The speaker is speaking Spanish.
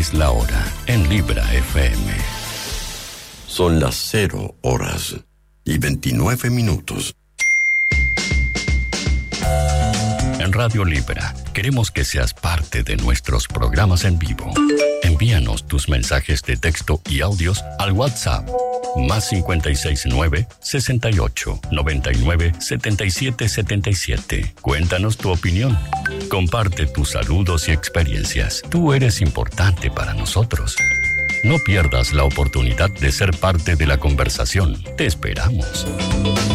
es la hora en Libra FM. Son las 0:29. En Radio Libra queremos que seas parte de nuestros programas en vivo. Envíanos tus mensajes de texto y audios al WhatsApp +569 68 99 77 77. Cuéntanos tu opinión. Comparte tus saludos y experiencias. Tú eres importante para nosotros. No pierdas la oportunidad de ser parte de la conversación. Te esperamos.